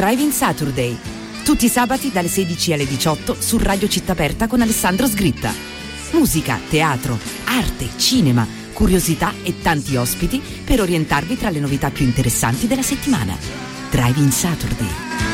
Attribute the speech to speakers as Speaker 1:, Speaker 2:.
Speaker 1: Drive-in Saturday. Tutti i sabati dalle 16 alle 18 su Radio Città Aperta con Alessandro Sgritta. Musica, teatro, arte, cinema, curiosità e tanti ospiti per orientarvi tra le novità più interessanti della settimana. Drive-in Saturday.